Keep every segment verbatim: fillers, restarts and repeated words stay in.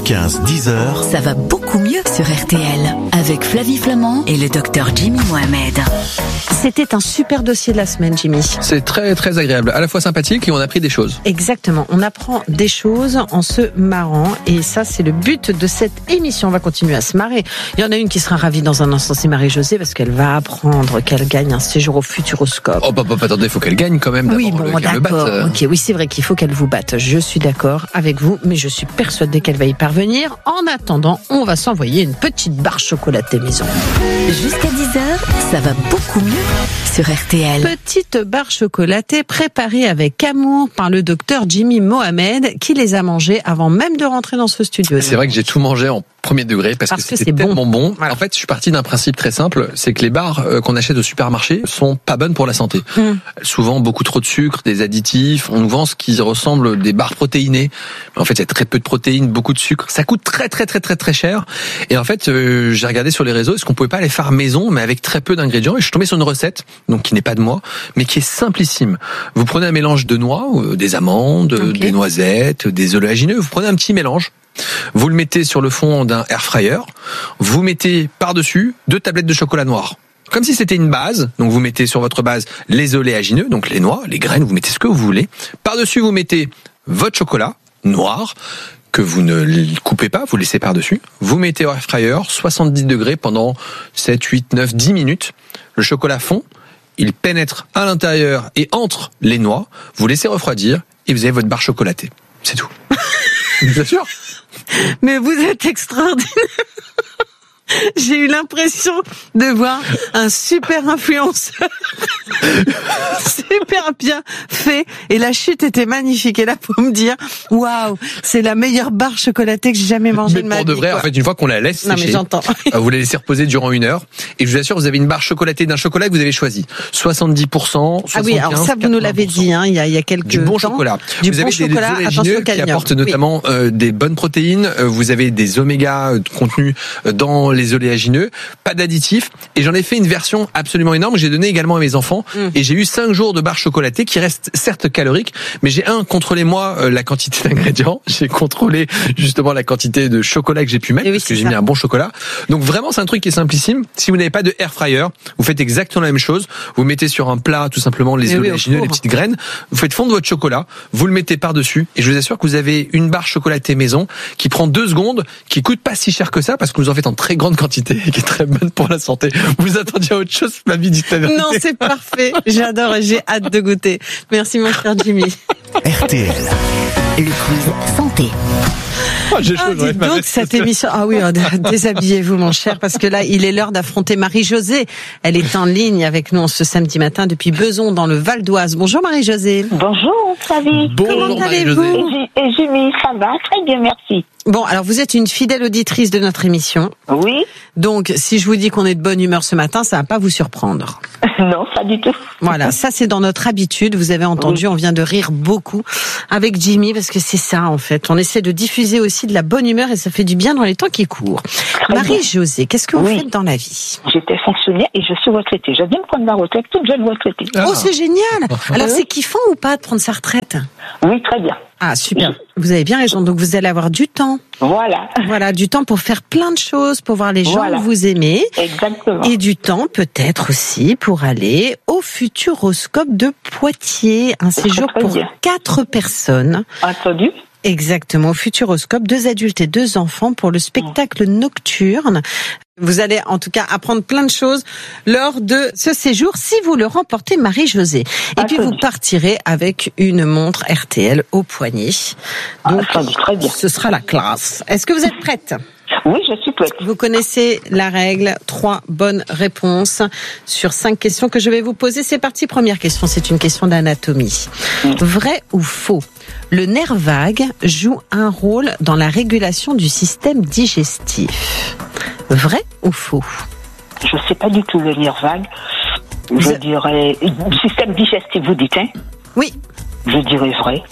quinze, dix heures. Ça va beaucoup mieux sur R T L avec Flavie Flamand et le docteur Jimmy Mohamed. C'était un super dossier de la semaine, Jimmy. C'est très très agréable, à la fois sympathique et on a appris des choses. Exactement, on apprend des choses en se marrant et ça c'est le but de cette émission. On va continuer à se marrer. Il y en a une qui sera ravie dans un instant, c'est Marie-Josée, parce qu'elle va apprendre qu'elle gagne un séjour au Futuroscope. Oh bah, bah attendez, il faut qu'elle gagne quand même. Oui, bon, d'accord. Ok, oui, c'est vrai qu'il faut qu'elle vous batte. Je suis d'accord avec vous, mais je suis persuadée qu'elle va y parvenir. En attendant, on va s'envoyer une petite barre chocolatée maison. Jusqu'à dix heures, ça va beaucoup mieux sur R T L. Petite barre chocolatée préparée avec amour par le docteur Jimmy Mohamed, qui les a mangées avant même de rentrer dans ce studio. C'est vrai que j'ai tout mangé en premier degré parce, parce que, que c'était tellement bon. bon. Voilà. En fait, je suis parti d'un principe très simple, c'est que les barres euh, qu'on achète au supermarché sont pas bonnes pour la santé. Mm. Souvent, beaucoup trop de sucre, des additifs. On nous vend ce qui ressemble des barres protéinées. Mais en fait, il y a très peu de protéines, beaucoup de sucre. Ça coûte très très très très très cher. Et en fait, euh, j'ai regardé sur les réseaux, est-ce qu'on pouvait pas les faire maison, mais avec très peu d'ingrédients. Et je suis tombé sur une recette, donc qui n'est pas de moi, mais qui est simplissime. Vous prenez un mélange de noix, euh, des amandes, okay. des noisettes, des oléagineux. Vous prenez un petit mélange. Vous le mettez sur le fond d'un air fryer. Vous mettez par-dessus deux tablettes de chocolat noir. Comme si c'était une base. Donc vous mettez sur votre base les oléagineux, donc les noix, les graines, vous mettez ce que vous voulez. Par-dessus, vous mettez votre chocolat noir que vous ne coupez pas, vous laissez par-dessus. Vous mettez au air fryer, soixante-dix degrés pendant sept, huit, neuf, dix minutes. Le chocolat fond, il pénètre à l'intérieur et entre les noix. Vous laissez refroidir et vous avez votre barre chocolatée. C'est tout. Bien sûr. Mais vous êtes extraordinaire. J'ai eu l'impression de voir un super influenceur super bien fait et la chute était magnifique. Et là, pour me dire, waouh, c'est la meilleure barre chocolatée que j'ai jamais mangée mais de ma vie. Pour de vrai, quoi. En fait, une fois qu'on la laisse sécher, non, mais j'entends. vous la laissez reposer durant une heure et je vous assure, vous avez une barre chocolatée d'un chocolat que vous avez choisi. soixante-dix pour cent, soixante-quinze pour cent. Ah oui, alors ça, vous nous l'avez dit, hein, il y a, il y a quelques Du bon temps. chocolat. Du vous bon avez chocolat, des oléagineux qui apportent notamment oui. euh, des bonnes protéines. Euh, vous avez des oméga euh, contenus dans les oléagineux. Pas d'additifs. Et j'en ai fait une version absolument énorme que j'ai donnée également à mes enfants. Mmh. Et j'ai eu cinq jours de barres chocolatées qui restent certes caloriques, mais j'ai un contrôlé moi euh, la quantité d'ingrédients. J'ai contrôlé justement la quantité de chocolat que j'ai pu mettre, oui, parce que j'ai ça. mis un bon chocolat. Donc vraiment, c'est un truc qui est simplissime. Si vous n'avez pas de air fryer, vous faites exactement la même chose. Vous mettez sur un plat tout simplement les oléagineux, oui, les petites graines. Vous faites fondre votre chocolat. Vous le mettez par-dessus. Et je vous assure que vous avez une barre chocolatée maison qui prend deux secondes, qui coûte pas si cher que ça, parce que vous en faites en très grande quantité et qui est très bonne pour la santé. Vous attendiez à autre chose, Flavie, dites la vérité. Non, c'est parfait. J'adore et j'ai hâte de goûter. Merci mon cher Jimmy. R T L. Le quiz santé. Oh, j'ai chaud, ah, dites donc cette émission. Ah oui, déshabillez-vous mon cher, parce que là, il est l'heure d'affronter Marie-Josée. Elle est en ligne avec nous ce samedi matin depuis Beson dans le Val d'Oise. Bonjour Marie-Josée. Bonjour Flavie. Bonjour, comment allez-vous? Et Jimmy, ça va très bien, merci. Bon, alors vous êtes une fidèle auditrice de notre émission. Oui. Donc, si je vous dis qu'on est de bonne humeur ce matin, ça va pas vous surprendre. Non, pas du tout. Voilà, ça c'est dans notre habitude. Vous avez entendu, oui. On vient de rire beaucoup avec Jimmy parce que c'est ça en fait. On essaie de diffuser aussi de la bonne humeur et ça fait du bien dans les temps qui courent. Marie-Josée, qu'est-ce que vous oui. faites dans la vie? J'étais fonctionnaire et je suis retraitée. Je viens de prendre ma retraite, toute jeune retraitée. Ah. Oh, c'est génial. Alors, oui. c'est kiffant ou pas de prendre sa retraite? Oui, très bien. Ah, super. Vous avez bien raison. Donc, vous allez avoir du temps. Voilà. Voilà, du temps pour faire plein de choses, pour voir les gens voilà. que vous aimez. Exactement. Et du temps, peut-être aussi, pour aller au Futuroscope de Poitiers. Un séjour très, très pour bien. quatre personnes. Entendu. Exactement, au Futuroscope, deux adultes et deux enfants pour le spectacle nocturne. Vous allez en tout cas apprendre plein de choses lors de ce séjour si vous le remportez, Marie-Josée. Et puis vous partirez avec une montre R T L au poignet. Donc très bien. Ce sera la classe. Est-ce que vous êtes prête ? Oui, je suis prête. Vous connaissez la règle, trois bonnes réponses sur cinq questions que je vais vous poser. C'est parti, première question, c'est une question d'anatomie. Mmh. Vrai ou faux ? Le nerf vague joue un rôle dans la régulation du système digestif. Vrai ou faux ? Je ne sais pas du tout le nerf vague. Je vous dirais... Le système digestif, vous dites, hein ? Oui. Je dirais vrai.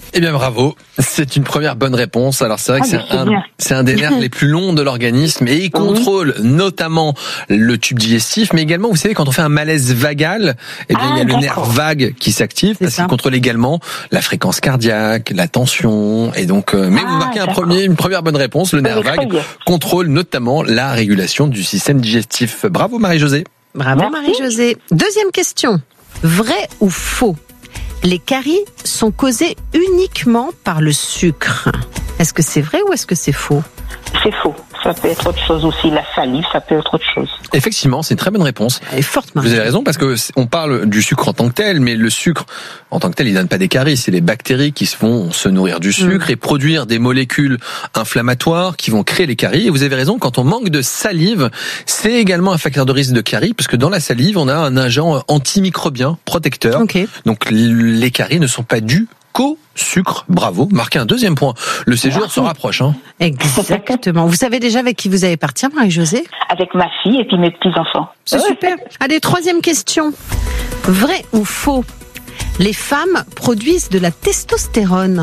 Eh bien, bravo. C'est une première bonne réponse. Alors, c'est vrai que ah, c'est, un, c'est un des nerfs les plus longs de l'organisme et il contrôle oui. notamment le tube digestif, mais également, vous savez, quand on fait un malaise vagal, eh bien, ah, il y a d'accord. le nerf vague qui s'active c'est parce ça. qu'il contrôle également la fréquence cardiaque, la tension et donc, euh, mais ah, vous marquez un premier, une première bonne réponse. Le nerf vague contrôle notamment la régulation du système digestif. Bravo, Marie-Josée. Bravo, Marie-Josée. Deuxième question. Vrai ou faux? Les caries sont causées uniquement par le sucre. Est-ce que c'est vrai ou est-ce que c'est faux? C'est faux. Ça peut être autre chose aussi. La salive, ça peut être autre chose. Effectivement, c'est une très bonne réponse. Elle est forte, Marie. Vous avez raison parce que on parle du sucre en tant que tel, mais le sucre en tant que tel, il donne pas des caries. C'est les bactéries qui vont se nourrir du sucre mmh. et produire des molécules inflammatoires qui vont créer les caries. Et vous avez raison, quand on manque de salive, c'est également un facteur de risque de caries parce que dans la salive, on a un agent antimicrobien protecteur. Okay. Donc les caries ne sont pas dues qu'au sucre. Bravo. Marquez un deuxième point. Le séjour Merci. se rapproche. Hein. Exactement. Vous savez déjà avec qui vous allez partir, Marie-Josée? Avec ma fille et puis mes petits-enfants. C'est ouais. super. Allez, troisième question. Vrai ou faux? Les femmes produisent de la testostérone.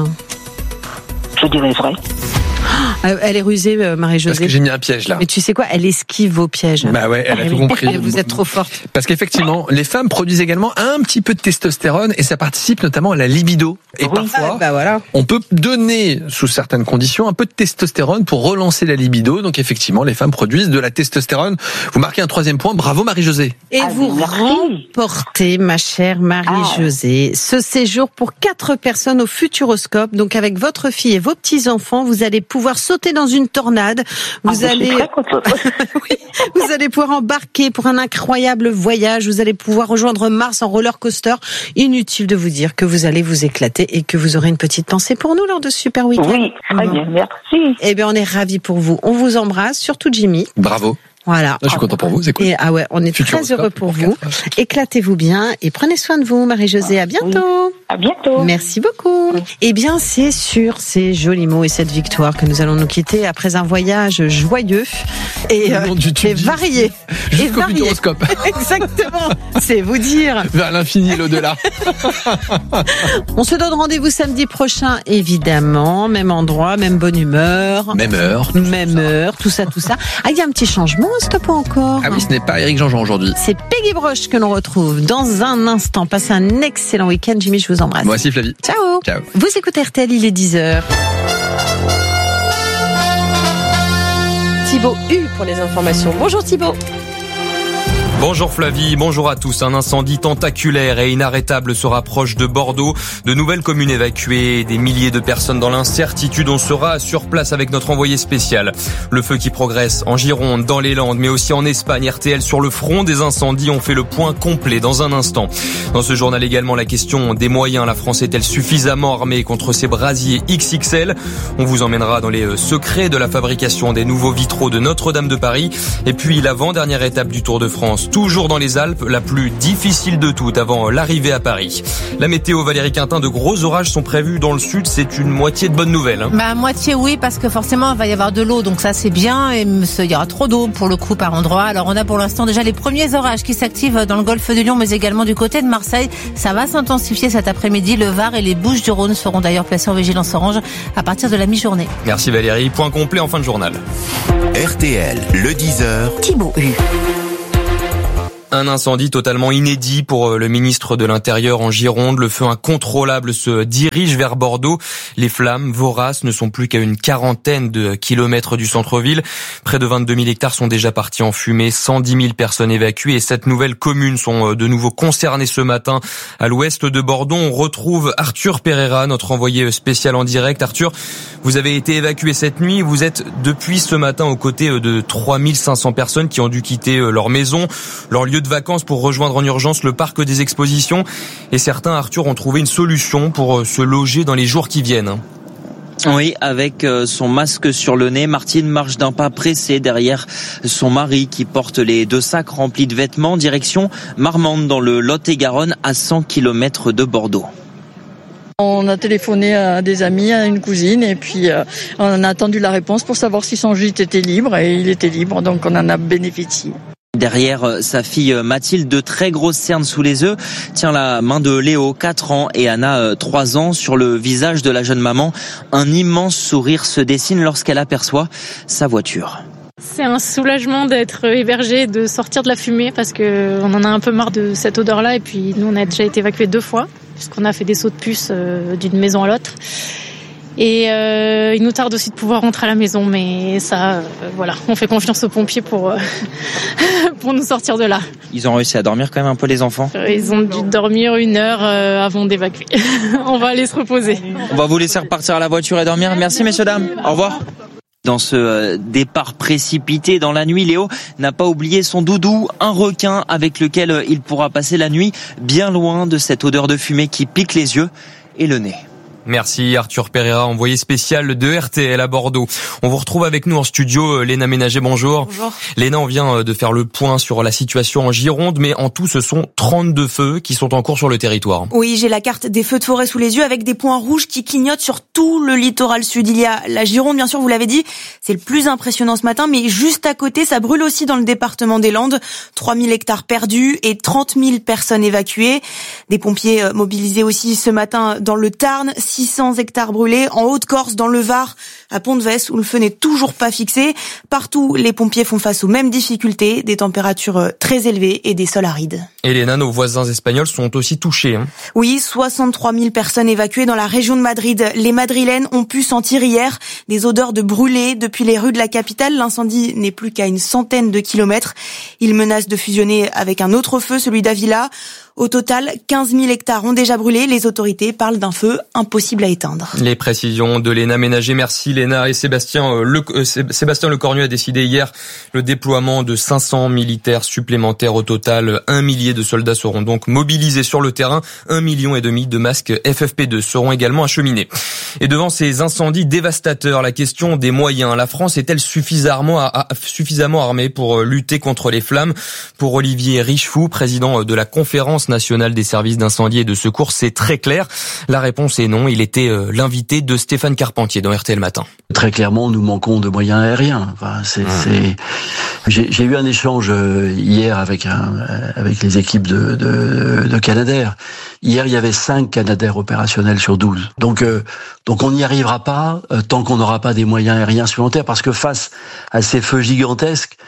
Je dirais vrai. Elle est rusée, Marie-Josée. Parce que j'ai mis un piège là. Mais tu sais quoi, elle esquive vos pièges. Bah ouais, elle a tout compris. Vous êtes trop forte. Parce qu'effectivement, les femmes produisent également un petit peu de testostérone et ça participe notamment à la libido. Et oui, parfois, ah, bah voilà. on peut donner, sous certaines conditions, un peu de testostérone pour relancer la libido. Donc effectivement, les femmes produisent de la testostérone. Vous marquez un troisième point. Bravo Marie-Josée. Et ah, vous remportez, ma chère Marie-Josée, ah. ce séjour pour quatre personnes au Futuroscope. Donc avec votre fille et vos petits-enfants, vous allez pouvoir sauter dans une tornade. Vous ah, allez, oui, vous allez pouvoir embarquer pour un incroyable voyage. Vous allez pouvoir rejoindre Mars en roller coaster. Inutile de vous dire que vous allez vous éclater et que vous aurez une petite pensée pour nous lors de ce super week-end. Oui, très bien, merci. Eh bien, on est ravis pour vous. On vous embrasse, surtout Jimmy. Bravo. Voilà. Je suis content pour vous, c'est cool. Et, ah ouais, on est Futuroscope, très heureux pour vous. Éclatez-vous bien et prenez soin de vous, Marie-Josée. À bientôt. Oui. À bientôt. Merci beaucoup. Oui. Eh bien, c'est sur ces jolis mots et cette victoire que nous allons nous quitter après un voyage joyeux et, euh, et varié. Jusqu'au Futuroscope. Exactement. C'est vous dire. Vers l'infini et l'au-delà. On se donne rendez-vous samedi prochain, évidemment. Même endroit, même bonne humeur. Même heure. Même tout heure, tout ça, tout ça. Ah, il y a un petit changement. Stop encore. Ah oui, ce n'est pas Éric Jean-Jean aujourd'hui. C'est Peggy Broche que l'on retrouve dans un instant. Passez un excellent week-end. Jimmy, je vous embrasse. Moi aussi, Flavie. Ciao. Ciao. Vous écoutez R T L, il est dix heures. Thibaut U pour les informations. Bonjour Thibaut. Bonjour Flavie, bonjour à tous. Un incendie tentaculaire et inarrêtable se rapproche de Bordeaux. De nouvelles communes évacuées, des milliers de personnes dans l'incertitude. On sera sur place avec notre envoyé spécial. Le feu qui progresse en Gironde, dans les Landes, mais aussi en Espagne. R T L sur le front des incendies. On fait le point complet dans un instant. Dans ce journal également, la question des moyens. La France est-elle suffisamment armée contre ces brasiers X X L? On vous emmènera dans les secrets de la fabrication des nouveaux vitraux de Notre-Dame de Paris. Et puis l'avant-dernière étape du Tour de France. Toujours dans les Alpes, la plus difficile de toutes avant l'arrivée à Paris. La météo, Valérie Quintin, de gros orages sont prévus dans le sud. C'est une moitié de bonne nouvelle. Hein. Bah, moitié oui, parce que forcément, il va y avoir de l'eau. Donc ça, c'est bien. Et il y aura trop d'eau pour le coup par endroit. Alors on a pour l'instant déjà les premiers orages qui s'activent dans le golfe de Lyon, mais également du côté de Marseille. Ça va s'intensifier cet après-midi. Le Var et les Bouches-du-Rhône seront d'ailleurs placés en vigilance orange à partir de la mi-journée. Merci Valérie. Point complet en fin de journal. R T L, le dix heures. Thibaut U. Un incendie totalement inédit pour le ministre de l'Intérieur en Gironde. Le feu incontrôlable se dirige vers Bordeaux. Les flammes voraces ne sont plus qu'à une quarantaine de kilomètres du centre-ville. Près de vingt-deux mille hectares sont déjà partis en fumée, cent dix mille personnes évacuées et sept nouvelles communes sont de nouveau concernées ce matin. À l'ouest de Bordeaux, on retrouve Arthur Pereira, notre envoyé spécial en direct. Arthur, vous avez été évacué cette nuit. Vous êtes depuis ce matin aux côtés de trois mille cinq cents personnes qui ont dû quitter leur maison, leur lieu de vacances pour rejoindre en urgence le parc des expositions. Et certains, Arthur, ont trouvé une solution pour se loger dans les jours qui viennent. Oui, avec son masque sur le nez, Martine marche d'un pas pressé derrière son mari qui porte les deux sacs remplis de vêtements, direction Marmande dans le Lot-et-Garonne à cent kilomètres de Bordeaux. On a téléphoné à des amis, à une cousine et puis euh, on a attendu la réponse pour savoir si son gîte était libre et il était libre, donc on en a bénéficié. Derrière sa fille Mathilde, de très grosses cernes sous les yeux, tient la main de Léo, quatre ans, et Anna, trois ans. Sur le visage de la jeune maman, un immense sourire se dessine lorsqu'elle aperçoit sa voiture. C'est un soulagement d'être hébergé, de sortir de la fumée parce que on en a un peu marre de cette odeur-là. Et puis nous, on a déjà été évacués deux fois puisqu'on a fait des sauts de puce d'une maison à l'autre. Et euh, il nous tarde aussi de pouvoir rentrer à la maison, mais ça, euh, voilà, on fait confiance aux pompiers pour euh, pour nous sortir de là. Ils ont réussi à dormir quand même un peu, les enfants ? Ils ont dû dormir une heure euh, avant d'évacuer. On va aller se reposer. On va vous laisser repartir à la voiture et dormir. Merci messieurs, dames. Au revoir. Dans ce départ précipité dans la nuit, Léo n'a pas oublié son doudou, un requin avec lequel il pourra passer la nuit bien loin de cette odeur de fumée qui pique les yeux et le nez. Merci Arthur Pereira, envoyé spécial de R T L à Bordeaux. On vous retrouve avec nous en studio, Léna Ménager, bonjour. Bonjour. Léna, on vient de faire le point sur la situation en Gironde, mais en tout, ce sont trente-deux feux qui sont en cours sur le territoire. Oui, j'ai la carte des feux de forêt sous les yeux avec des points rouges qui clignotent sur tout le littoral sud. Il y a la Gironde, bien sûr, vous l'avez dit, c'est le plus impressionnant ce matin, mais juste à côté, ça brûle aussi dans le département des Landes. trois mille hectares perdus et trente mille personnes évacuées. Des pompiers mobilisés aussi ce matin dans le Tarn, six cents hectares brûlés, en Haute-Corse, dans le Var, à Pont-de-Vesse, où le feu n'est toujours pas fixé. Partout, les pompiers font face aux mêmes difficultés, des températures très élevées et des sols arides. Elena, nos voisins espagnols sont aussi touchés. Hein. Oui, soixante-trois mille personnes évacuées dans la région de Madrid. Les Madrilènes ont pu sentir hier des odeurs de brûlés depuis les rues de la capitale. L'incendie n'est plus qu'à une centaine de kilomètres. Il menace de fusionner avec un autre feu, celui d'Avila. Au total, quinze mille hectares ont déjà brûlé. Les autorités parlent d'un feu impossible à éteindre. Les précisions de Léna Ménager. Merci Léna. Et Sébastien, le, euh, Sébastien Lecornu a décidé hier le déploiement de cinq cents militaires supplémentaires au total. Un millier de soldats seront donc mobilisés sur le terrain. Un million et demi de masques F F P deux seront également acheminés. Et devant ces incendies dévastateurs, la question des moyens. La France est-elle suffisamment, à, suffisamment armée pour lutter contre les flammes? Pour Olivier Richefou, président de la conférence nationale des services d'incendie et de secours, c'est très clair. La réponse est non. Il était l'invité de Stéphane Carpentier dans R T L Matin. Très clairement, nous manquons de moyens aériens. Enfin, c'est, mmh. c'est... J'ai, j'ai eu un échange hier avec un, avec les équipes de, de, de Canadair. Hier, il y avait cinq Canadair opérationnels sur douze. Donc, euh, donc on n'y arrivera pas euh, tant qu'on n'aura pas des moyens aériens supplémentaires, parce que face à ces feux gigantesques,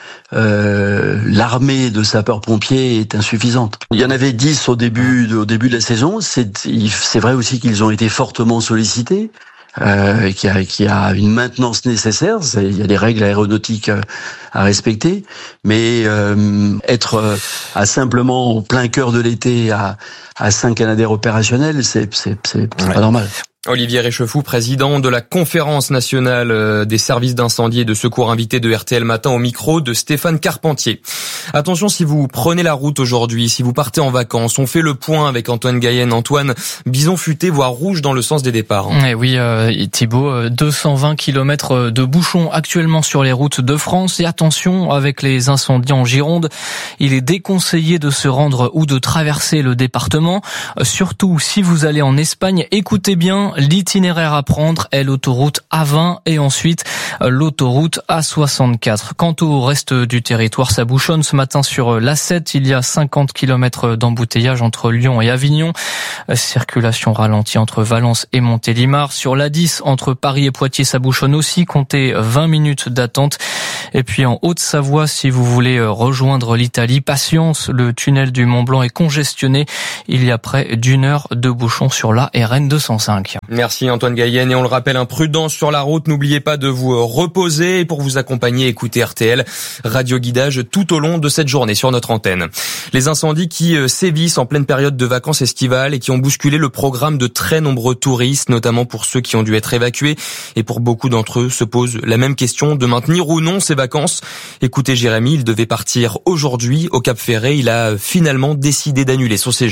euh, l'armée de sapeurs-pompiers est insuffisante. Il y en avait dix au début de, au début de la saison. C'est, c'est vrai aussi qu'ils ont été fortement sollicités. Euh, qui a, qui a une maintenance nécessaire. C'est, il y a des règles aéronautiques à respecter, mais euh, être euh, à simplement au plein cœur de l'été à, à cinq Canadair opérationnels, c'est, c'est, c'est, c'est ouais. pas normal. Olivier Richefou, président de la conférence nationale des services d'incendie et de secours, invité de R T L Matin au micro de Stéphane Carpentier. Attention, si vous prenez la route aujourd'hui, si vous partez en vacances, on fait le point avec Antoine Gaillenne. Antoine, bison futé, voire rouge dans le sens des départs. Eh oui, euh, Thibaut, deux cent vingt kilomètres de bouchons actuellement sur les routes de France. Et attention, avec les incendies en Gironde, il est déconseillé de se rendre ou de traverser le département. Surtout si vous allez en Espagne, écoutez bien, l'itinéraire à prendre est l'autoroute A vingt et ensuite l'autoroute A soixante-quatre. Quant au reste du territoire, ça bouchonne ce matin sur l'A sept. Il y a cinquante kilomètres d'embouteillage entre Lyon et Avignon. Circulation ralentie entre Valence et Montélimar. Sur l'A dix, entre Paris et Poitiers, ça bouchonne aussi. Comptez vingt minutes d'attente. Et puis en Haute-Savoie, si vous voulez rejoindre l'Italie, patience, le tunnel du Mont-Blanc est congestionné. Il y a près d'une heure de bouchon sur la R N deux cent cinq. Merci Antoine Gaillenne, et on le rappelle, imprudence sur la route, n'oubliez pas de vous reposer, et pour vous accompagner, écoutez R T L, radio guidage tout au long de cette journée sur notre antenne. Les incendies qui sévissent en pleine période de vacances estivales et qui ont bousculé le programme de très nombreux touristes, notamment pour ceux qui ont dû être évacués, et pour beaucoup d'entre eux se pose la même question de maintenir ou non ces vacances. Écoutez Jérémy, il devait partir aujourd'hui au Cap Ferré, il a finalement décidé d'annuler son séjour.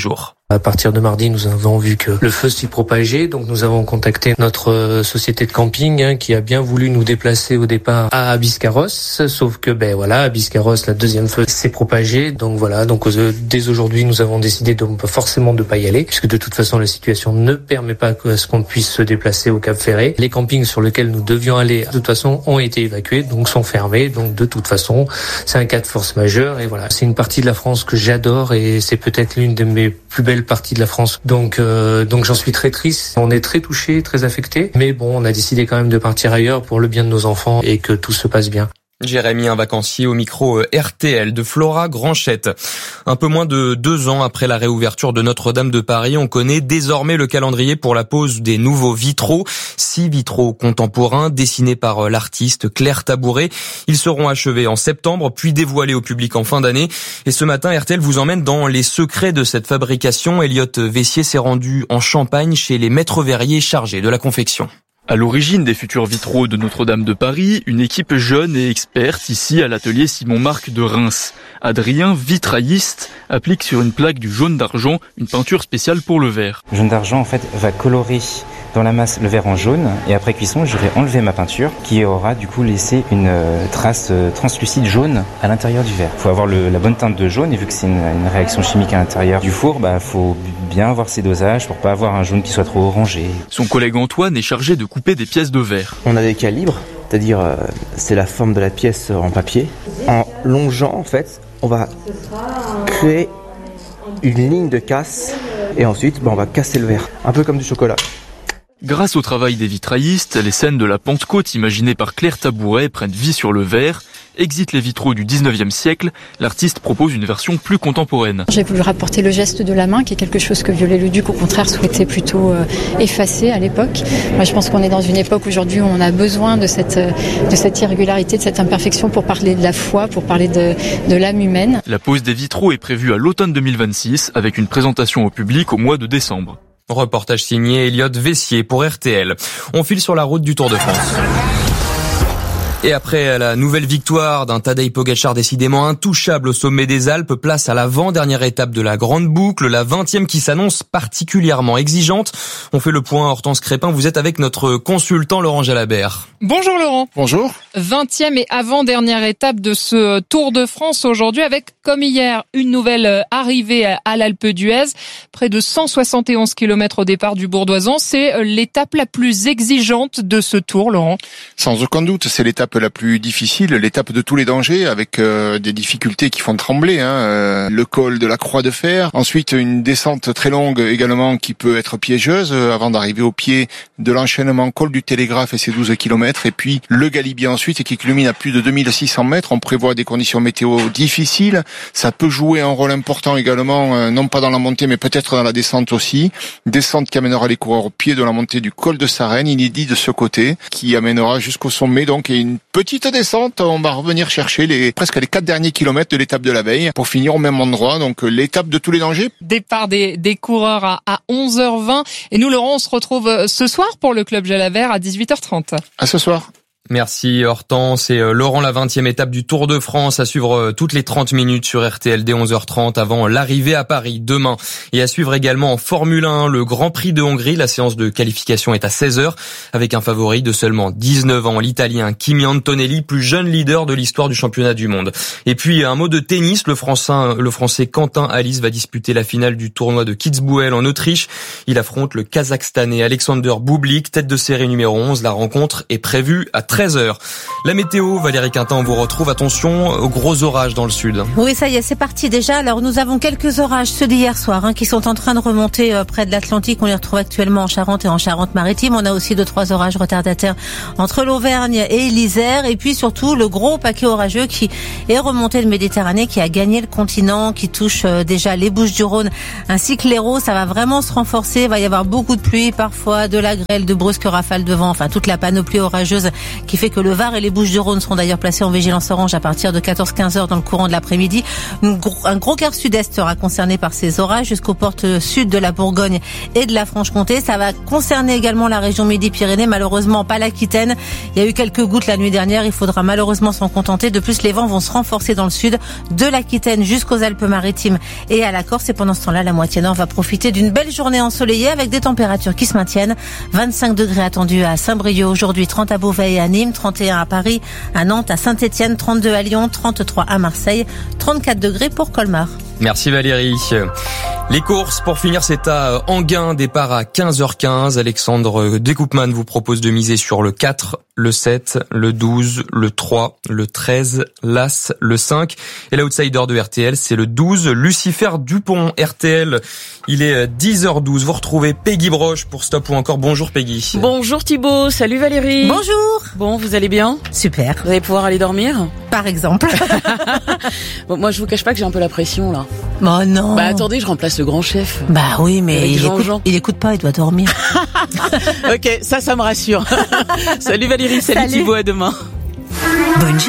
À partir de mardi, nous avons vu que le feu s'y propageait, donc nous avons contacté notre société de camping hein, qui a bien voulu nous déplacer au départ à Biscarrosse, sauf que ben voilà, à Biscarrosse, la deuxième feu s'est propagée, donc voilà, donc euh, dès aujourd'hui, nous avons décidé de forcément de pas y aller, puisque de toute façon la situation ne permet pas à ce qu'on puisse se déplacer au Cap Ferret. Les campings sur lesquels nous devions aller, de toute façon, ont été évacués, donc sont fermés, donc de toute façon, c'est un cas de force majeure et voilà, c'est une partie de la France que j'adore et c'est peut-être l'une de mes plus belles partie de la France. Donc, euh, donc j'en suis très triste. On est très touchés, très affectés. Mais bon, on a décidé quand même de partir ailleurs pour le bien de nos enfants et que tout se passe bien. Jérémy, un vacancier au micro R T L de Flora Granchette. Un peu moins de deux ans après la réouverture de Notre-Dame de Paris, on connaît désormais le calendrier pour la pose des nouveaux vitraux. Six vitraux contemporains dessinés par l'artiste Claire Tabouret. Ils seront achevés en septembre, puis dévoilés au public en fin d'année. Et ce matin, R T L vous emmène dans les secrets de cette fabrication. Elliot Vessier s'est rendu en Champagne chez les maîtres verriers chargés de la confection. À l'origine des futurs vitraux de Notre-Dame de Paris, une équipe jeune et experte ici à l'atelier Simon Marc de Reims. Adrien, vitrailliste, applique sur une plaque du jaune d'argent une peinture spéciale pour le verre. Le jaune d'argent en fait va colorer dans la masse le verre en jaune et après cuisson je vais enlever ma peinture qui aura du coup laissé une trace translucide jaune à l'intérieur du verre. Il faut avoir le, la bonne teinte de jaune et vu que c'est une, une réaction chimique à l'intérieur du four, bah faut bien avoir ses dosages pour pas avoir un jaune qui soit trop orangé. Son collègue Antoine est chargé de couper des pièces de verre. On a des calibres, c'est-à-dire euh, c'est la forme de la pièce en papier. En longeant en fait, on va créer une ligne de casse et ensuite bah, on va casser le verre, un peu comme du chocolat. Grâce au travail des vitraillistes, les scènes de la Pentecôte imaginées par Claire Tabouret prennent vie sur le verre. Exit les vitraux du dix-neuvième siècle, l'artiste propose une version plus contemporaine. J'ai voulu rapporter le geste de la main, qui est quelque chose que Viollet-le-Duc, au contraire, souhaitait plutôt euh, effacer à l'époque. Moi, je pense qu'on est dans une époque aujourd'hui où on a besoin de cette, de cette irrégularité, de cette imperfection pour parler de la foi, pour parler de, de l'âme humaine. La pose des vitraux est prévue à l'automne deux mille vingt-six, avec une présentation au public au mois de décembre. Reportage signé Elliot Vessier pour R T L. On file sur la route du Tour de France. Et après la nouvelle victoire d'un Tadej Pogačar décidément intouchable au sommet des Alpes, place à l'avant-dernière étape de la Grande Boucle, la vingtième qui s'annonce particulièrement exigeante. On fait le point, Hortense Crépin, vous êtes avec notre consultant Laurent Jalabert. Bonjour Laurent. Bonjour. vingtième et avant-dernière étape de ce Tour de France aujourd'hui avec, comme hier, une nouvelle arrivée à l'Alpe d'Huez. Près de cent soixante et onze kilomètres au départ du Bourdoisan. C'est l'étape la plus exigeante de ce Tour, Laurent. Sans aucun doute, c'est l'étape la plus difficile, l'étape de tous les dangers, avec euh, des difficultés qui font trembler. Hein, euh, le col de la Croix de Fer, ensuite une descente très longue également qui peut être piégeuse, euh, avant d'arriver au pied de l'enchaînement col du Télégraphe et ses douze kilomètres, et puis le Galibier ensuite qui culmine à plus de deux mille six cents mètres. On prévoit des conditions météo difficiles, ça peut jouer un rôle important également, euh, non pas dans la montée mais peut-être dans la descente aussi. Descente qui amènera les coureurs au pied de la montée du col de Sarenne, inédit de ce côté, qui amènera jusqu'au sommet donc, et une petite descente, on va revenir chercher les presque les quatre derniers kilomètres de l'étape de la veille pour finir au même endroit, donc l'étape de tous les dangers. Départ des, des coureurs à, à onze heures vingt et nous Laurent, on se retrouve ce soir pour le Club Jalabert à dix-huit heures trente. À ce soir. Merci Hortense et Laurent, la vingtième étape du Tour de France à suivre toutes les trente minutes sur R T L dès onze heures trente avant l'arrivée à Paris demain. Et à suivre également en Formule un le Grand Prix de Hongrie. La séance de qualification est à seize heures avec un favori de seulement dix-neuf ans, l'Italien Kimi Antonelli, plus jeune leader de l'histoire du championnat du monde. Et puis un mot de tennis, le Français, le Français Quentin Halys va disputer la finale du tournoi de Kitzbühel en Autriche. Il affronte le Kazakhstanais Alexander Bublik, tête de série numéro onze. La rencontre est prévue à treize heures. La météo, Valérie Quintin, on vous retrouve. Attention aux gros orages dans le sud. Oui, ça y est, c'est parti déjà. Alors, nous avons quelques orages, ceux d'hier soir, hein, qui sont en train de remonter euh, près de l'Atlantique. On les retrouve actuellement en Charente et en Charente-Maritime. On a aussi deux, trois orages retardataires entre l'Auvergne et l'Isère. Et puis, surtout, le gros paquet orageux qui est remonté de Méditerranée, qui a gagné le continent, qui touche euh, déjà les Bouches-du-Rhône ainsi que l'Hérault. Ça va vraiment se renforcer. Il va y avoir beaucoup de pluie, parfois de la grêle, de brusques rafales de vent. Enfin, toute la panoplie orageuse qui fait que le Var et les Bouches-du-Rhône seront d'ailleurs placés en vigilance orange à partir de quatorze à quinze heures dans le courant de l'après-midi. Un gros quart sud-est sera concerné par ces orages jusqu'aux portes sud de la Bourgogne et de la Franche-Comté. Ça va concerner également la région Midi-Pyrénées, malheureusement pas l'Aquitaine. Il y a eu quelques gouttes la nuit dernière, il faudra malheureusement s'en contenter. De plus, les vents vont se renforcer dans le sud, de l'Aquitaine jusqu'aux Alpes-Maritimes et à la Corse. Et pendant ce temps-là, la moitié nord va profiter d'une belle journée ensoleillée avec des températures qui se maintiennent. vingt-cinq degrés attendus à Saint-Brieuc aujourd'hui, trente à Beauvais et à Nîmes, trente et un à Paris, à Nantes, à Saint-Étienne, trente-deux à Lyon, trente-trois à Marseille, trente-quatre degrés pour Colmar. Merci Valérie. Les courses, pour finir, c'est à Enghien, départ à quinze heures quinze. Alexandre Decoupman vous propose de miser sur le quatre, le sept, le douze, le trois, le treize, l'As, le cinq. Et l'outsider de R T L, c'est le douze, Lucifer Dupont. R T L, il est dix heures douze. Vous retrouvez Peggy Broche pour Stop ou encore. Bonjour Peggy. Bonjour Thibaut, salut Valérie. Bonjour. Bon, vous allez bien? Super. Vous allez pouvoir aller dormir? Par exemple. Bon, moi je vous cache pas que j'ai un peu la pression là. Oh non. Bah attendez, je remplace le grand chef. Bah oui, mais il écoute, il écoute pas, il doit dormir. Ok, ça, ça me rassure. Salut Valérie, salut, salut. Thibaut, à demain. Bonne journée.